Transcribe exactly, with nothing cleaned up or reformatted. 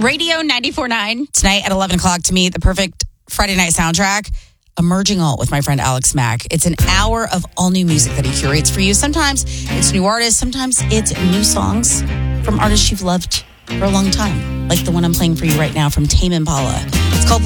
Radio ninety-four point nine. Tonight at eleven o'clock to meet the perfect Friday night soundtrack, Emerging Alt with my friend Alex Mack. It's an hour of all new music that he curates for you. Sometimes it's new artists. Sometimes it's new songs from artists you've loved for a long time, like the one I'm playing for you right now from Tame Impala. It's called